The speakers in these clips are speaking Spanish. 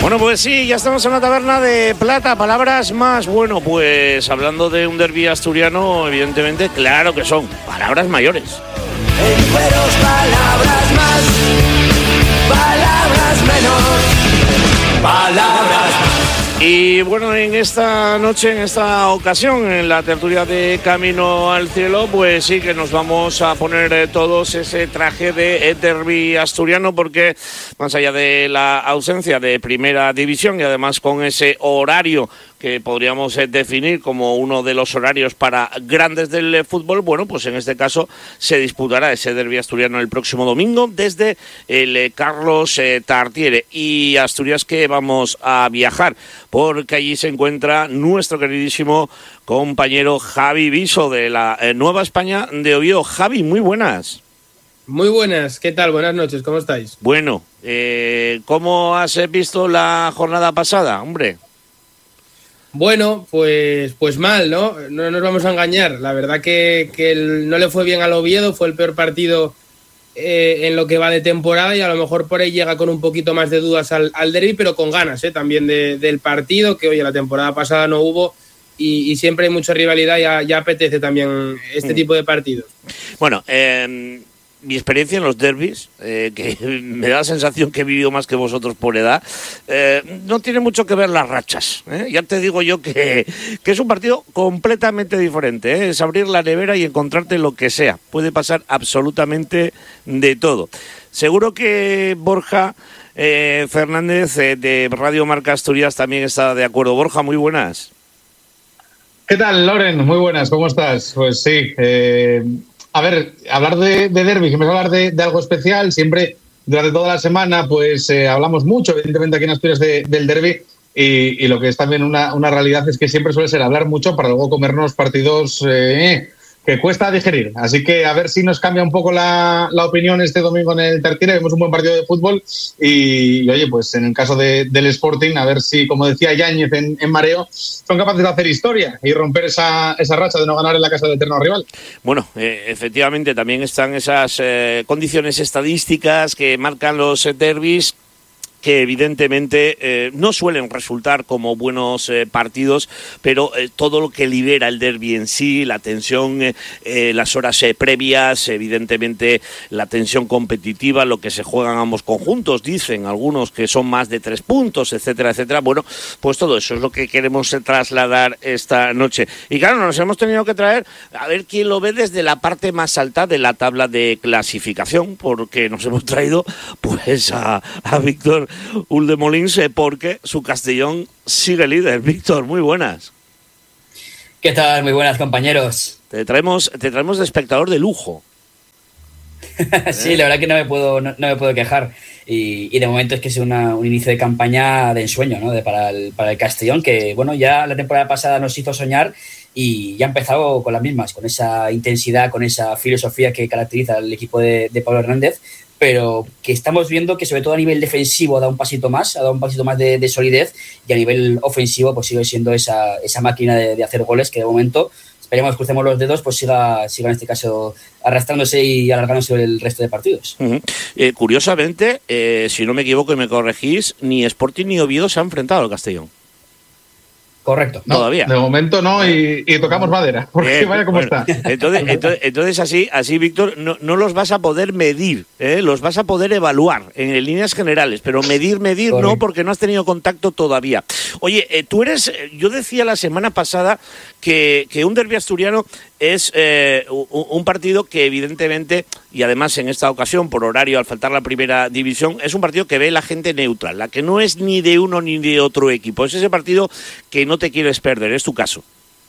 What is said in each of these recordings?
Bueno, pues sí, ya estamos en la taberna de plata. Palabras más. Bueno, pues hablando de un derbi asturiano, evidentemente, claro que son palabras mayores. En cueros, palabras más, palabras menos, palabras más. Y bueno, en esta noche, en esta ocasión, en la tertulia de Camino al Cielo, pues sí que nos vamos a poner todos ese traje de derbi asturiano, porque más allá de la ausencia de primera división y además con ese horario que podríamos definir como uno de los horarios para grandes del fútbol, bueno, pues en este caso se disputará ese derbi asturiano el próximo domingo desde el Carlos Tartiere. Y Asturias, que vamos a viajar, porque allí se encuentra nuestro queridísimo compañero Javi Viso de la Nueva España de Oviedo. Javi, muy buenas. Muy buenas, ¿qué tal? Buenas noches, ¿cómo estáis? Bueno, ¿cómo has visto la jornada pasada, hombre? Bueno, pues mal, ¿no? No nos vamos a engañar. La verdad que no le fue bien al Oviedo, fue el peor partido en lo que va de temporada, y a lo mejor por ahí llega con un poquito más de dudas al derbi, pero con ganas también del partido, que oye, la temporada pasada no hubo, y siempre hay mucha rivalidad, ya apetece también este tipo de partidos. Bueno, mi experiencia en los derbis, que me da la sensación que he vivido más que vosotros por edad, no tiene mucho que ver las rachas. Ya te digo yo que es un partido completamente diferente. Es abrir la nevera y encontrarte lo que sea. Puede pasar absolutamente de todo. Seguro que Borja Fernández de Radio Marca Asturias también está de acuerdo. Borja, muy buenas. ¿Qué tal, Loren? Muy buenas, ¿cómo estás? Pues sí, a ver, hablar de derbi, que me va a hablar de algo especial. Siempre, durante toda la semana, pues hablamos mucho, evidentemente, aquí en Asturias del derbi, y lo que es también una realidad es que siempre suele ser hablar mucho para luego comernos partidos que cuesta digerir. Así que a ver si nos cambia un poco la opinión este domingo en el Tartiere. Vemos un buen partido de fútbol y oye, pues en el caso del Sporting, a ver si, como decía Yáñez en Mareo, son capaces de hacer historia y romper esa racha de no ganar en la casa del eterno rival. Bueno, efectivamente también están esas condiciones estadísticas que marcan los derbis, que evidentemente no suelen resultar como buenos partidos, pero todo lo que libera el derbi en sí, la tensión, las horas previas, evidentemente la tensión competitiva, lo que se juegan ambos conjuntos, dicen algunos que son más de 3 puntos, etcétera, etcétera. Bueno, pues todo eso es lo que queremos trasladar esta noche. Y claro, nos hemos tenido que traer a ver quién lo ve desde la parte más alta de la tabla de clasificación, porque nos hemos traído pues a Víctor Uldemolins, porque su Castellón sigue líder. Víctor, muy buenas. ¿Qué tal? Muy buenas, compañeros. Te traemos de espectador de lujo. Sí, la verdad que no me puedo quejar. Y de momento es que es un inicio de campaña de ensueño, ¿no? Para el Castellón, que bueno, ya la temporada pasada nos hizo soñar y ya ha empezado con las mismas, con esa intensidad, con esa filosofía que caracteriza al equipo de Pablo Hernández, pero que estamos viendo que sobre todo a nivel defensivo ha dado un pasito más de solidez, y a nivel ofensivo pues sigue siendo esa máquina de hacer goles, que de momento, esperemos, crucemos los dedos, pues siga en este caso arrastrándose y alargándose el resto de partidos. Uh-huh. Curiosamente, si no me equivoco y me corregís, ni Sporting ni Oviedo se han enfrentado al Castellón. Correcto. No, todavía. De momento no, y tocamos madera, porque vaya como está. Entonces así, Víctor, no los vas a poder medir, los vas a poder evaluar en líneas generales, pero medir Correcto. No, porque no has tenido contacto todavía. Oye, yo decía la semana pasada que un derbi asturiano es un partido que evidentemente, y además en esta ocasión por horario al faltar la primera división, es un partido que ve la gente neutral, la que no es ni de uno ni de otro equipo. Es ese partido que no te quieres perder, es tu caso.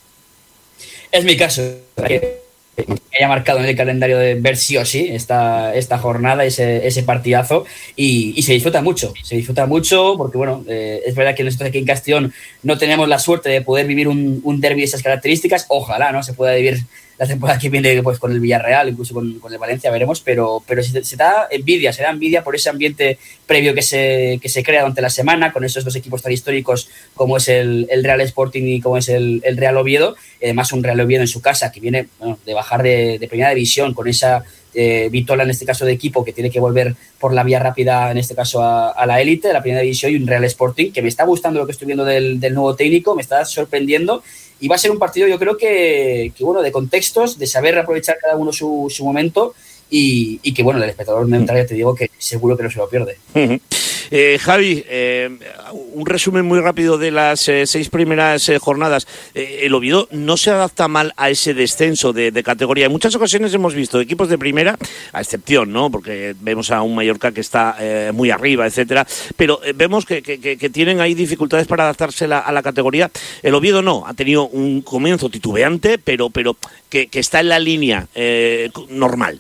Es mi caso, que haya marcado en el calendario de ver sí o sí esta jornada, ese partidazo, y se disfruta mucho porque bueno, es verdad que nosotros aquí en Castellón no tenemos la suerte de poder vivir un derbi de esas características. Ojalá no se pueda vivir la temporada que viene pues con el Villarreal, incluso con el Valencia, veremos, pero se da envidia por ese ambiente previo que se crea durante la semana, con esos dos equipos tan históricos como es el Real Sporting y como es el Real Oviedo, y además un Real Oviedo en su casa, que viene de bajar de primera división, con esa Vitola en este caso de equipo que tiene que volver por la vía rápida, en este caso a la élite, de la primera división, y un Real Sporting que me está gustando lo que estoy viendo del nuevo técnico, me está sorprendiendo. Y va a ser un partido, yo creo que bueno, de contextos, de saber aprovechar cada uno su momento y que, bueno, el espectador neutral, ya te digo que seguro que no se lo pierde. Javi, un resumen muy rápido de las 6 primeras jornadas. El Oviedo no se adapta mal a ese descenso de categoría. En muchas ocasiones hemos visto equipos de primera, a excepción, ¿no? Porque vemos a un Mallorca que está muy arriba, etcétera, pero vemos que tienen ahí dificultades para adaptarse a la categoría. El Oviedo no, ha tenido un comienzo titubeante, pero que está en la línea normal.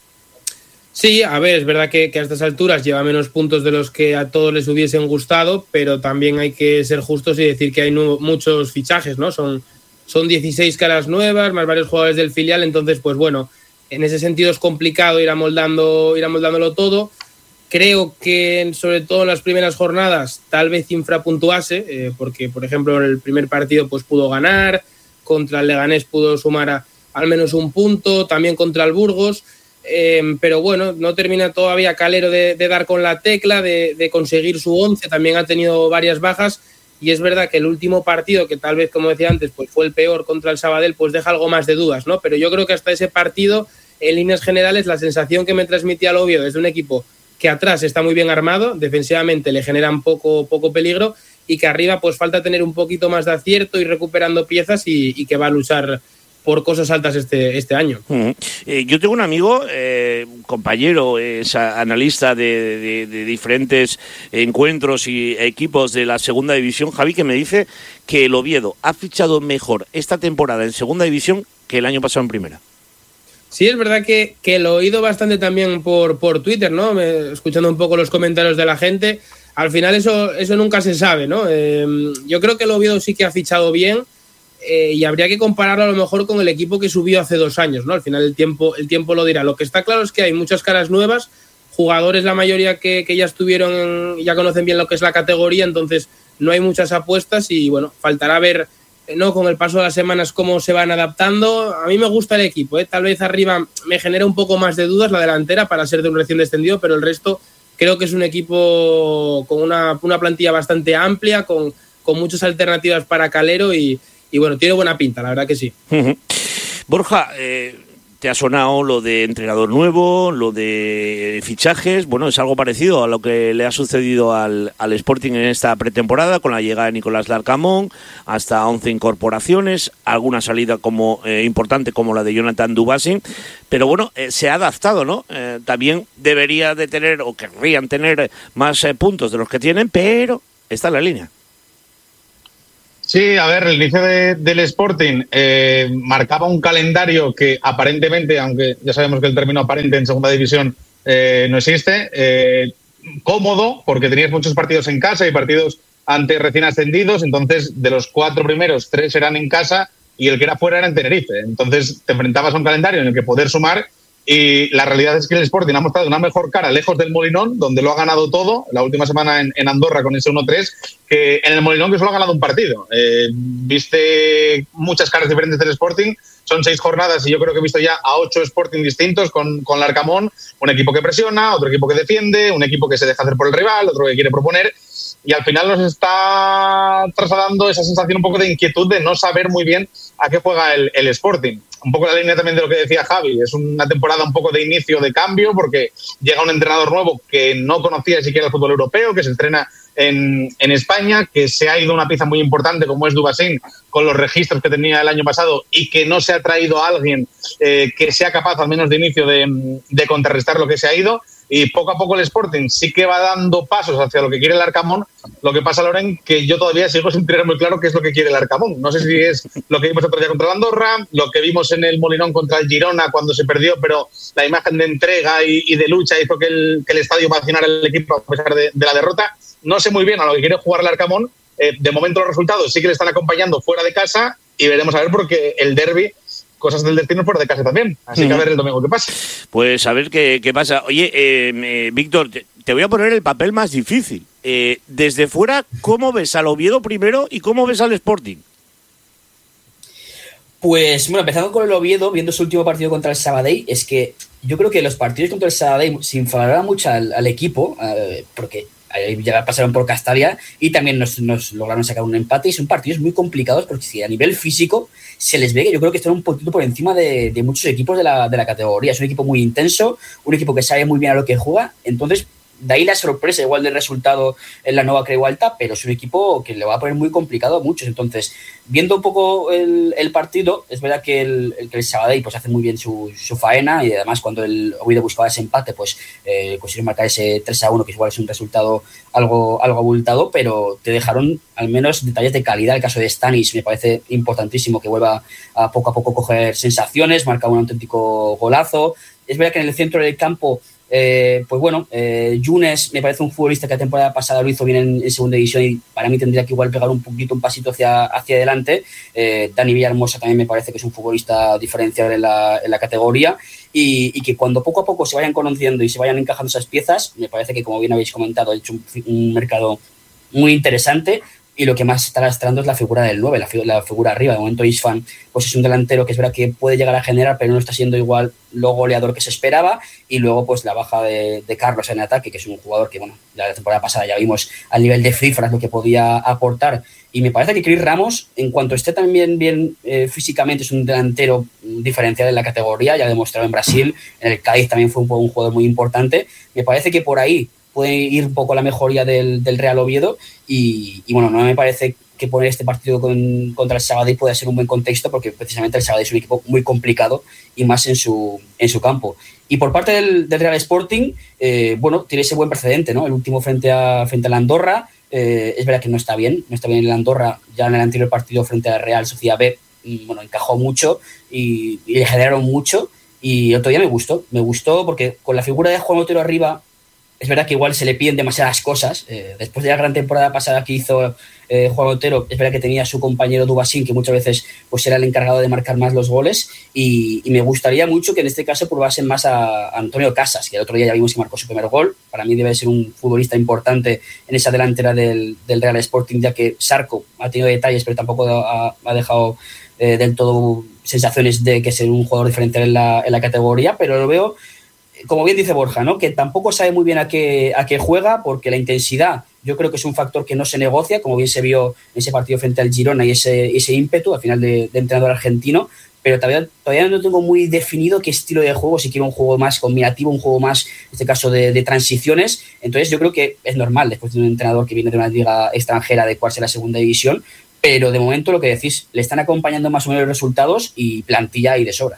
Sí, a ver, es verdad que a estas alturas lleva menos puntos de los que a todos les hubiesen gustado, pero también hay que ser justos y decir que hay muchos fichajes, ¿no? Son 16 caras nuevas, más varios jugadores del filial, entonces, pues bueno, en ese sentido es complicado ir amoldándolo todo. Creo que, sobre todo en las primeras jornadas, tal vez infrapuntuase, porque, por ejemplo, en el primer partido pues pudo ganar, contra el Leganés pudo sumar al menos un punto, también contra el Burgos. Pero bueno, no termina todavía Calero de dar con la tecla, de conseguir su 11, también ha tenido varias bajas y es verdad que el último partido, que tal vez, como decía antes, pues fue el peor contra el Sabadell, pues deja algo más de dudas, ¿no? Pero yo creo que hasta ese partido, en líneas generales, la sensación que me transmitía el Oviedo es de un equipo que atrás está muy bien armado, defensivamente le generan poco peligro y que arriba pues falta tener un poquito más de acierto y recuperando piezas y que va a luchar por cosas altas este año. Yo tengo un amigo, un compañero, es analista de diferentes encuentros y equipos de la segunda división, Javi, que me dice que el Oviedo ha fichado mejor esta temporada en segunda división que el año pasado en primera. Sí, es verdad que lo he oído bastante también por Twitter, ¿no? Escuchando un poco los comentarios de la gente. Al final eso nunca se sabe, ¿no? Yo creo que el Oviedo sí que ha fichado bien. Y habría que compararlo a lo mejor con el equipo que subió hace 2 años, ¿no? Al final el tiempo lo dirá. Lo que está claro es que hay muchas caras nuevas, jugadores la mayoría que ya estuvieron, ya conocen bien lo que es la categoría, entonces no hay muchas apuestas y bueno, faltará ver, ¿no? Con el paso de las semanas cómo se van adaptando. A mí me gusta el equipo, tal vez arriba me genera un poco más de dudas la delantera para ser de un recién descendido, pero el resto creo que es un equipo con una plantilla bastante amplia, con muchas alternativas para Calero y bueno, tiene buena pinta, la verdad que sí. Borja, te ha sonado lo de entrenador nuevo, lo de fichajes. Bueno, es algo parecido a lo que le ha sucedido al Sporting en esta pretemporada, con la llegada de Nicolás Larcamón, hasta 11 incorporaciones, alguna salida importante como la de Jonathan Dubassin. Pero bueno, se ha adaptado, ¿no? También debería de tener, o querrían tener, más puntos de los que tienen, pero está en la línea. Sí, a ver, el inicio del Sporting marcaba un calendario que aparentemente, aunque ya sabemos que el término aparente en segunda división no existe, cómodo, porque tenías muchos partidos en casa y partidos ante recién ascendidos, entonces de los 4 primeros, 3 eran en casa y el que era fuera era en Tenerife. Entonces te enfrentabas a un calendario en el que poder sumar. Y la realidad es que el Sporting ha mostrado una mejor cara lejos del Molinón, donde lo ha ganado todo, la última semana en Andorra con ese 1-3, que en el Molinón, que solo ha ganado un partido. Viste muchas caras diferentes del Sporting, son 6 jornadas y yo creo que he visto ya a 8 Sporting distintos con Larcamón, un equipo que presiona, otro equipo que defiende, un equipo que se deja hacer por el rival, otro que quiere proponer, y al final nos está trasladando esa sensación un poco de inquietud de no saber muy bien a qué juega el Sporting. Un poco la línea también de lo que decía Javi, es una temporada un poco de inicio de cambio porque llega un entrenador nuevo que no conocía siquiera el fútbol europeo, que se estrena en España, que se ha ido una pieza muy importante como es Dubassin con los registros que tenía el año pasado y que no se ha traído a alguien que sea capaz al menos de inicio de contrarrestar lo que se ha ido. Y poco a poco el Sporting sí que va dando pasos hacia lo que quiere el Arcamón. Lo que pasa, Loren, que yo todavía sigo sin tener muy claro qué es lo que quiere el Arcamón. No sé si es lo que vimos otro día contra el Andorra, lo que vimos en el Molinón contra el Girona cuando se perdió, pero la imagen de entrega y de lucha hizo que el estadio vacionara al equipo a pesar de la derrota. No sé muy bien a lo que quiere jugar el Arcamón. De momento los resultados sí que le están acompañando fuera de casa y veremos a ver porque el derbi cosas del destino fuera de casa también. Así que a ver el domingo qué pasa. Pues a ver qué pasa. Oye, Víctor, te voy a poner el papel más difícil. Desde fuera, ¿cómo ves al Oviedo primero y cómo ves al Sporting? Pues bueno, empezando con el Oviedo, viendo su último partido contra el Sabadell, es que yo creo que los partidos contra el Sabadell se inflaron mucho al equipo, porque ya pasaron por Castalia y también nos lograron sacar un empate, y son partidos muy complicados porque si a nivel físico se les ve que yo creo que están un poquito por encima de muchos equipos de la categoría. Es un equipo muy intenso, un equipo que sabe muy bien a lo que juega, entonces de ahí la sorpresa igual del resultado en la Nova Creu Alta, pero es un equipo que le va a poner muy complicado a muchos. Entonces, viendo un poco el partido, es verdad que el Sabadell pues hace muy bien su faena, y además cuando el Oviedo buscaba ese empate, pues consiguieron marcar ese 3-1, que igual es un resultado algo abultado, pero te dejaron al menos detalles de calidad. El caso de Stanis me parece importantísimo que vuelva a poco coger sensaciones, marca un auténtico golazo. Es verdad que en el centro del campo pues bueno, Younes me parece un futbolista que la temporada pasada lo hizo bien en segunda división, y para mí tendría que igual pegar un pasito hacia adelante. Dani Villahermosa también me parece que es un futbolista diferencial en la categoría, y que cuando poco a poco se vayan conociendo y se vayan encajando esas piezas, me parece que, como bien habéis comentado, ha hecho un mercado muy interesante. Y lo que más está lastrando es la figura del 9, la figura arriba. De momento Isfan pues es un delantero que es verdad que puede llegar a generar, pero no está siendo igual lo goleador que se esperaba. Y luego pues la baja de Carlos en ataque, que es un jugador que, bueno, ya la temporada pasada ya vimos al nivel de cifras lo que podía aportar. Y me parece que Chris Ramos, en cuanto esté también bien físicamente, es un delantero diferencial en la categoría, ya ha demostrado en Brasil, en el Cádiz también fue un jugador muy importante. Me parece que por ahí puede ir un poco la mejoría del Real Oviedo, y bueno, no me parece que poner este partido contra el Sabadell pueda ser un buen contexto, porque precisamente el Sabadell es un equipo muy complicado, y más en su campo. Y por parte del Real Sporting, bueno, tiene ese buen precedente, ¿no? El último frente a la Andorra, es verdad que no está bien el Andorra. Ya en el anterior partido frente a Real Sociedad B, bueno, encajó mucho y le generaron mucho, y el otro día me gustó porque con la figura de Juan Otero arriba, es verdad que igual se le piden demasiadas cosas. Después de la gran temporada pasada que hizo Juan Otero, es verdad que tenía a su compañero Dubasín, que muchas veces pues era el encargado de marcar más los goles, y me gustaría mucho que en este caso probasen más a Antonio Casas, que el otro día ya vimos que marcó su primer gol. Para mí debe ser un futbolista importante en esa delantera del Real Sporting, ya que Sarco ha tenido detalles, pero tampoco ha dejado del todo sensaciones de que ser un jugador diferente en la categoría, pero lo veo, como bien dice Borja, ¿no? Que tampoco sabe muy bien a qué juega, porque la intensidad yo creo que es un factor que no se negocia, como bien se vio en ese partido frente al Girona, y ese ímpetu al final de entrenador argentino, pero todavía no tengo muy definido qué estilo de juego, si quiero un juego más combinativo, un juego más, en este caso, de transiciones. Entonces yo creo que es normal, después de un entrenador que viene de una liga extranjera, adecuarse a la segunda división, pero de momento lo que decís, le están acompañando más o menos los resultados, y plantilla y de sobra.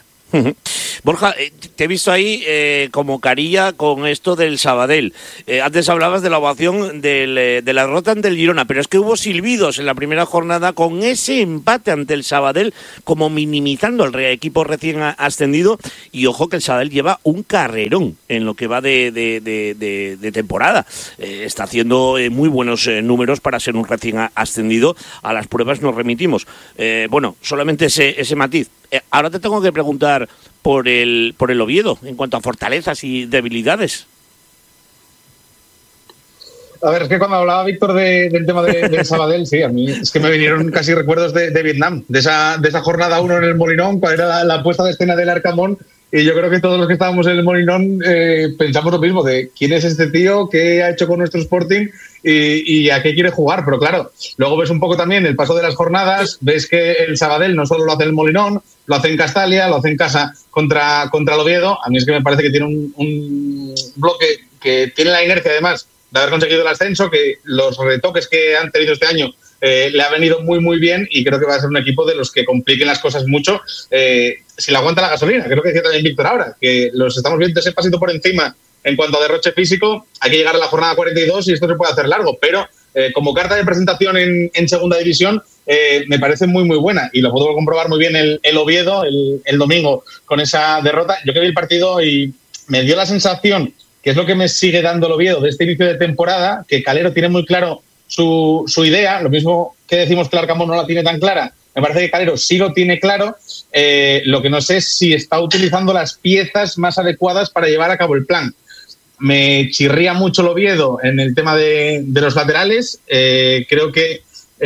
Borja, te he visto ahí como carilla con esto del Sabadell. Antes hablabas de la ovación de la derrota ante el Girona, pero es que hubo silbidos en la primera jornada con ese empate ante el Sabadell, como minimizando al equipo recién ascendido. Y ojo que el Sabadell lleva un carrerón en lo que va de temporada. Está haciendo muy buenos números para ser un recién ascendido. A las pruebas nos remitimos. Bueno, solamente ese matiz. Ahora te tengo que preguntar por el Oviedo, en cuanto a fortalezas y debilidades. A ver, es que cuando hablaba Víctor del tema del Sabadell, sí, a mí es que me vinieron casi recuerdos de Vietnam, de esa jornada 1 en el Molinón, cuál era la puesta de escena del Arcamón, y yo creo que todos los que estábamos en el Molinón pensamos lo mismo, de quién es este tío, qué ha hecho con nuestro Sporting y a qué quiere jugar. Pero claro, luego ves un poco también el paso de las jornadas, ves que el Sabadell no solo lo hace en el Molinón, lo hace en Castalia, lo hace en casa contra el Oviedo. A mí es que me parece que tiene un bloque que tiene la inercia, además, de haber conseguido el ascenso, que los retoques que han tenido este año le ha venido muy, muy bien, y creo que va a ser un equipo de los que compliquen las cosas mucho si le aguanta la gasolina. Creo que decía también Víctor ahora, que los estamos viendo ese pasito por encima en cuanto a derroche físico. Hay que llegar a la jornada 42 y esto se puede hacer largo, pero como carta de presentación en segunda división me parece muy, muy buena, y lo puedo comprobar muy bien el Oviedo el domingo con esa derrota. Yo que vi el partido y me dio la sensación, que es lo que me sigue dando el Oviedo de este inicio de temporada, que Calero tiene muy claro su idea. Lo mismo que decimos que el Arcamón no la tiene tan clara, Me parece que Calero sí lo tiene claro. Lo que no sé es si está utilizando las piezas más adecuadas para llevar a cabo el plan. Me chirría mucho el Oviedo en el tema de los laterales. Creo que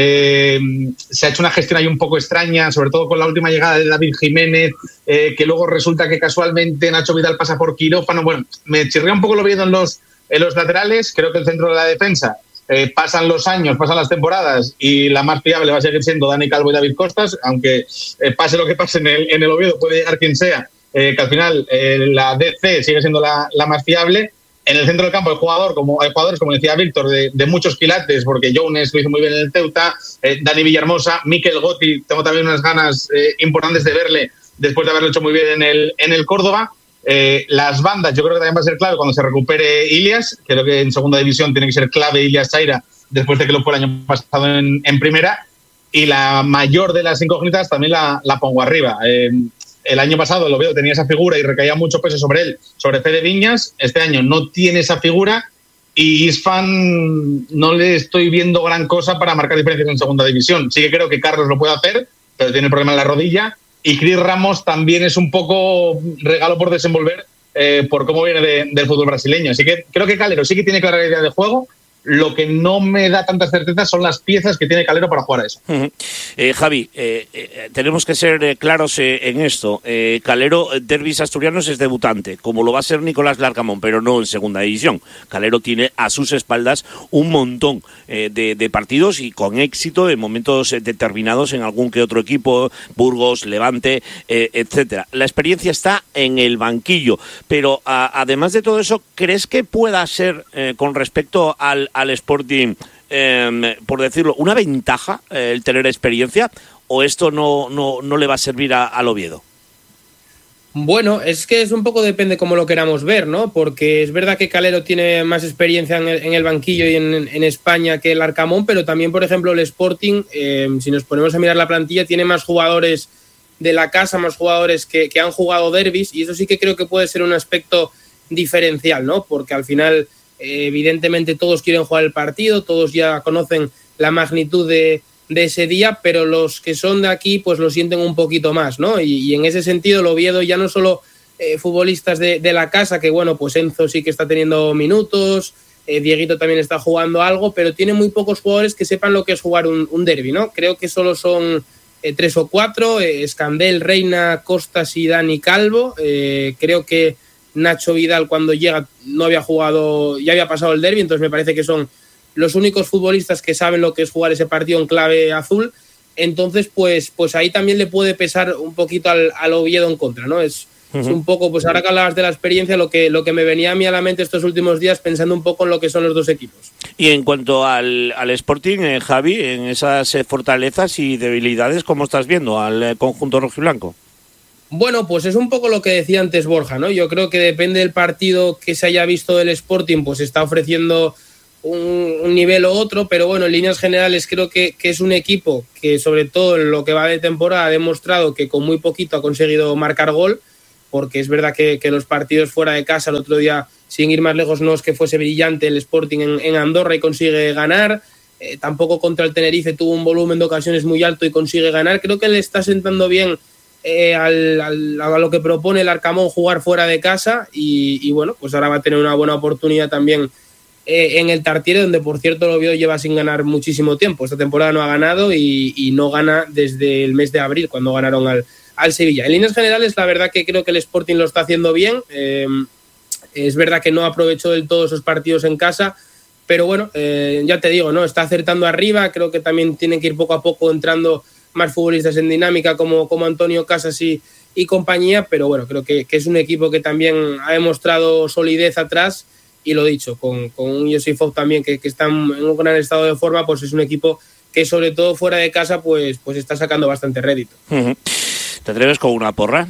se ha hecho una gestión ahí un poco extraña, sobre todo con la última llegada de David Jiménez, que luego resulta que casualmente Nacho Vidal pasa por quirófano. Bueno, me chirría un poco el Oviedo en los laterales. Creo que el centro de la defensa, pasan los años, pasan las temporadas y la más fiable va a seguir siendo Dani Calvo y David Costas, aunque pase lo que pase en el Oviedo, puede llegar quien sea, que al final la DC sigue siendo la más fiable. En el centro del campo hay jugadores, como decía Víctor, de muchos quilates, porque Jones lo hizo muy bien en el Ceuta, Dani Villahermosa, Mikel Gotti, tengo también unas ganas importantes de verle después de haberlo hecho muy bien en el Córdoba. Las bandas, yo creo que también va a ser clave cuando se recupere Ilias. Creo que en segunda división tiene que ser clave Ilias Chaira, después de que lo fue el año pasado en primera. Y la mayor de las incógnitas también la pongo arriba. El año pasado el Oviedo tenía esa figura y recaía mucho peso sobre él, sobre Fede Viñas. Este año no tiene esa figura y Isfan no le estoy viendo gran cosa para marcar diferencias en segunda división. Sí que creo que Carlos lo puede hacer, pero tiene el problema en la rodilla. Y Cris Ramos también es un poco regalo por desenvolver por cómo viene del fútbol brasileño. Así que creo que Calero sí que tiene clara idea de juego. Lo que no me da tantas certezas son las piezas que tiene Calero para jugar a eso. Javi, tenemos que ser claros en esto. Calero, derbis asturianos, es debutante, como lo va a ser Nicolás Larcamón, pero no en segunda división. Calero tiene a sus espaldas un montón de partidos y con éxito en momentos determinados en algún que otro equipo, Burgos, Levante, etcétera. La experiencia está en el banquillo, pero además de todo eso, ¿crees que pueda ser con respecto al Sporting, por decirlo, una ventaja el tener experiencia, o esto no le va a servir al Oviedo? Bueno, es que es un poco depende cómo lo queramos ver, ¿no? Porque es verdad que Calero tiene más experiencia en el banquillo y en España que el Arcamón, pero también, por ejemplo, el Sporting, si nos ponemos a mirar la plantilla, tiene más jugadores de la casa, más jugadores que han jugado derbis, y eso sí que creo que puede ser un aspecto diferencial, ¿no? Porque al final evidentemente todos quieren jugar el partido, todos ya conocen la magnitud de ese día, pero los que son de aquí pues lo sienten un poquito más, ¿no? Y en ese sentido el Oviedo ya no solo futbolistas de la casa, que bueno, pues Enzo sí que está teniendo minutos, Dieguito también está jugando algo, pero tiene muy pocos jugadores que sepan lo que es jugar un derbi, ¿no? Creo que solo son 3 o 4, Escandel, Reina, Costas y Dani Calvo. Creo que Nacho Vidal cuando llega no había jugado, ya había pasado el derbi, entonces me parece que son los únicos futbolistas que saben lo que es jugar ese partido en clave azul. Entonces pues ahí también le puede pesar un poquito al Oviedo en contra, ¿no? Es un poco, pues ahora que hablabas de la experiencia, lo que me venía a mí a la mente estos últimos días pensando un poco en lo que son los dos equipos. Y en cuanto al Sporting, Javi, en esas fortalezas y debilidades, ¿cómo estás viendo al conjunto rojiblanco? Bueno, pues es un poco lo que decía antes Borja, ¿no? Yo creo que depende del partido que se haya visto del Sporting, pues está ofreciendo un nivel u otro, pero bueno, en líneas generales creo que es un equipo que sobre todo en lo que va de temporada ha demostrado que con muy poquito ha conseguido marcar gol, porque es verdad que los partidos fuera de casa el otro día, sin ir más lejos, no es que fuese brillante el Sporting en Andorra y consigue ganar, tampoco contra el Tenerife tuvo un volumen de ocasiones muy alto y consigue ganar. Creo que le está sentando bien a lo que propone el Arcamón jugar fuera de casa y bueno, pues ahora va a tener una buena oportunidad también en el Tartiere, donde por cierto el Oviedo lleva sin ganar muchísimo tiempo. Esta temporada no ha ganado y no gana desde el mes de abril, cuando ganaron al Sevilla. En líneas generales, la verdad que creo que el Sporting lo está haciendo bien. Es verdad que no aprovechó del todo esos partidos en casa, pero bueno, ya te digo, ¿no? Está acertando arriba. Creo que también tienen que ir poco a poco entrando más futbolistas en dinámica como Antonio Casas y compañía, pero bueno, creo que es un equipo que también ha demostrado solidez atrás, y lo dicho, con un Josifov también que está en un gran estado de forma, pues es un equipo que sobre todo fuera de casa pues está sacando bastante rédito. ¿Te atreves con una porra?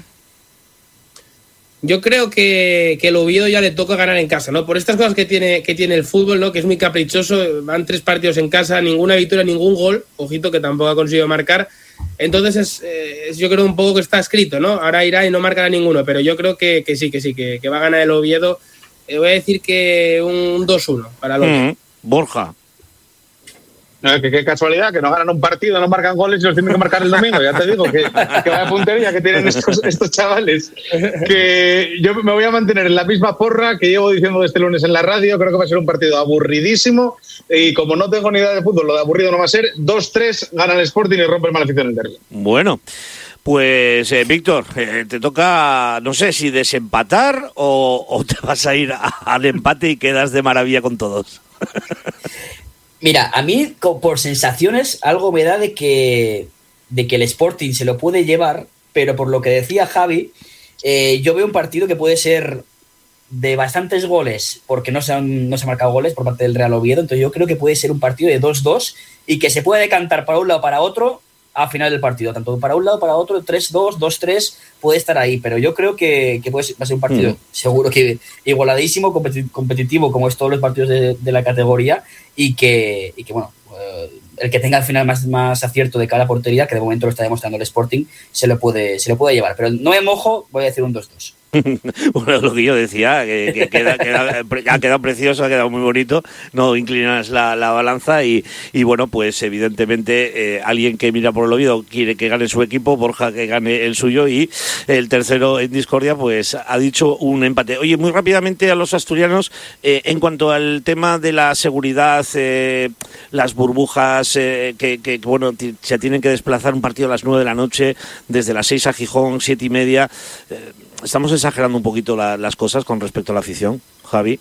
Yo creo que el Oviedo ya le toca ganar en casa, ¿no? Por estas cosas que tiene el fútbol, ¿no? Que es muy caprichoso, van 3 partidos en casa, ninguna victoria, ningún gol, ojito que tampoco ha conseguido marcar. Entonces yo creo un poco que está escrito, ¿no? Ahora irá y no marcará ninguno, pero yo creo que sí, que va a ganar el Oviedo. Voy a decir que un 2-1 para el Oviedo. Borja. Qué casualidad, que no ganan un partido, no marcan goles y los tienen que marcar el domingo. Ya te digo que vaya puntería que tienen estos chavales. Que yo me voy a mantener en la misma porra que llevo diciendo este lunes en la radio. Creo que va a ser un partido aburridísimo. Y como no tengo ni idea de fútbol, lo de aburrido no va a ser. 2-3, gana el Sporting y rompe el Maleficio en el derbi. Bueno, pues Víctor, te toca, no sé si desempatar o te vas a ir al empate y quedas de maravilla con todos. Mira, a mí por sensaciones algo me da de que el Sporting se lo puede llevar, pero por lo que decía Javi, yo veo un partido que puede ser de bastantes goles, porque no se han marcado goles por parte del Real Oviedo, entonces yo creo que puede ser un partido de 2-2 y que se puede decantar para un lado o para otro a final del partido, tanto para un lado o para otro, 3-2, 2-3, puede estar ahí, pero yo creo que va a ser un partido seguro que igualadísimo, competitivo, como es todos los partidos de la categoría, y que bueno, el que tenga al final más acierto de cada portería, que de momento lo está demostrando el Sporting, se lo puede llevar, pero no me mojo, voy a decir un 2-2. Bueno, lo que yo decía, que ha quedado precioso, ha quedado muy bonito, no inclinas la balanza y bueno, pues evidentemente alguien que mira por el Oviedo quiere que gane su equipo, Borja que gane el suyo, y el tercero en discordia pues ha dicho un empate. Oye, muy rápidamente a los asturianos, en cuanto al tema de la seguridad, las burbujas, que bueno, se tienen que desplazar un partido a las 9 de la noche, desde las 6 a Gijón, 7:30, ¿estamos exagerando un poquito las cosas con respecto a la afición, Javi?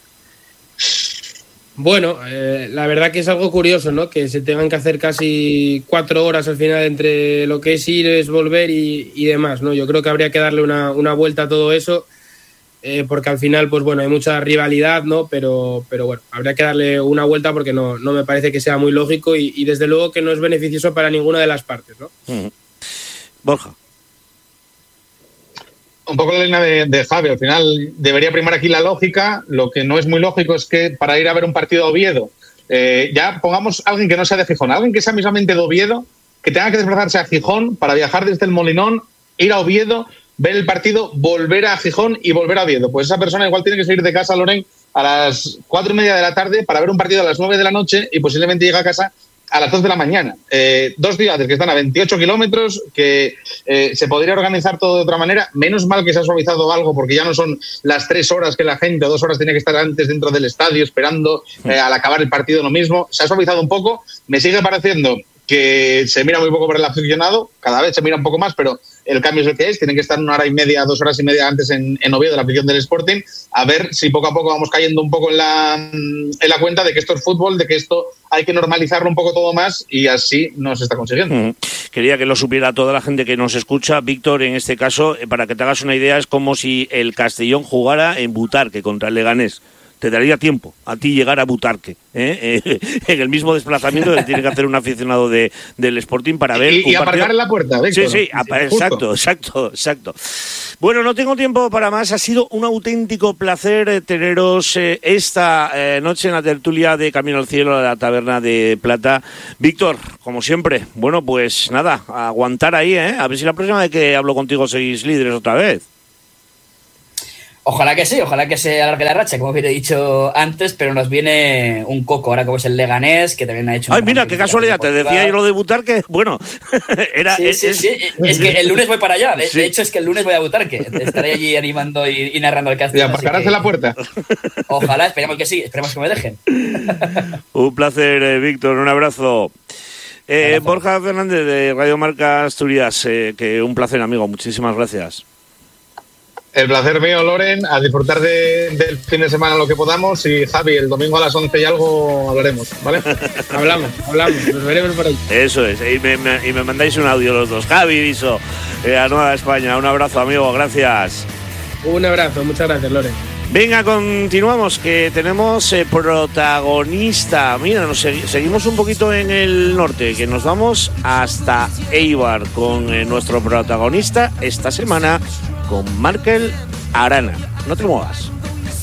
Bueno, la verdad que es algo curioso, ¿no? Que se tengan que hacer casi 4 horas al final entre lo que es ir, es volver y demás, ¿no? Yo creo que habría que darle una vuelta a todo eso, porque al final, pues bueno, hay mucha rivalidad, ¿no? Pero bueno, habría que darle una vuelta porque no me parece que sea muy lógico y desde luego que no es beneficioso para ninguna de las partes, ¿no? Borja. Un poco la línea de Javi, al final debería primar aquí la lógica. Lo que no es muy lógico es que para ir a ver un partido a Oviedo, ya pongamos a alguien que no sea de Gijón, alguien que sea mismamente de Oviedo, que tenga que desplazarse a Gijón para viajar desde el Molinón, ir a Oviedo, ver el partido, volver a Gijón y volver a Oviedo. Pues esa persona igual tiene que salir de casa, Loren, a las 4:30 de la tarde para ver un partido a las 9 de la noche y posiblemente llega a casa a las 2 de la mañana. 2 ciudades que están a 28 kilómetros, que se podría organizar todo de otra manera. Menos mal que se ha suavizado algo, porque ya no son las 3 horas que la gente, o 2 horas tiene que estar antes dentro del estadio esperando al acabar el partido lo mismo. Se ha suavizado un poco. Me sigue pareciendo que se mira muy poco por el aficionado, cada vez se mira un poco más, pero el cambio es el que es. Tienen que estar 1 hora y media, 2 horas y media antes en Oviedo, la afición del Sporting, a ver si poco a poco vamos cayendo un poco en la cuenta de que esto es fútbol, de que esto hay que normalizarlo un poco todo más, y así no se está consiguiendo. Quería que lo supiera toda la gente que nos escucha. Víctor, en este caso, para que te hagas una idea, es como si el Castellón jugara en Butarque contra el Leganés. Te daría tiempo a ti llegar a Butarque, en el mismo desplazamiento que tiene que hacer un aficionado del Sporting para ver y aparcar en la puerta, Víctor. Sí, exacto. Bueno, no tengo tiempo para más. Ha sido un auténtico placer teneros esta noche en la tertulia de Camino al Cielo, de la Taberna de Plata. Víctor, como siempre, bueno, pues nada, aguantar ahí, a ver si la próxima vez que hablo contigo seguís líderes otra vez. Ojalá que sí, ojalá que se alargue la racha, como os he dicho antes, pero nos viene un coco ahora, como es el Leganés, que también ha hecho... Ay, mira, qué casualidad, te decía yo lo de Butarque, bueno, era... Sí, es que el lunes voy para allá, de hecho es que el lunes voy a Butarque, estaré allí animando y narrando el castillo. ¿Y aparcarás en la puerta? Ojalá, esperemos que sí, esperemos que me dejen. Un placer, Víctor, un abrazo. Borja Fernández de Radio Marca Asturias, que un placer, amigo, muchísimas gracias. El placer mío, Loren, a disfrutar del fin de semana lo que podamos, y Javi, el domingo a las 11 y algo hablaremos, ¿vale? hablamos, nos veremos por ahí. Eso es, y me mandáis un audio los dos. Javi Viso, a Nueva España, un abrazo, amigo, gracias. Un abrazo, muchas gracias, Loren. Venga, continuamos, que tenemos protagonista. Mira, seguimos un poquito en el norte, que nos vamos hasta Eibar con nuestro protagonista esta semana, con Markel Arana. No te muevas.